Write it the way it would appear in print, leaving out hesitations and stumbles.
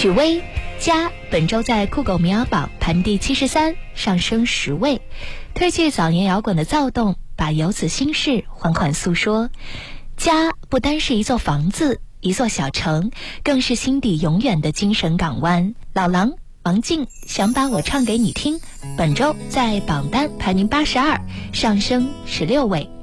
许巍家本周在酷狗民谣榜排名第73，上升10位。褪去早年摇滚的躁动，把游子心事缓缓诉说。家不单是一座房子，一座小城，更是心底永远的精神港湾。老狼王静想把我唱给你听，本周在榜单排名82，上升16位。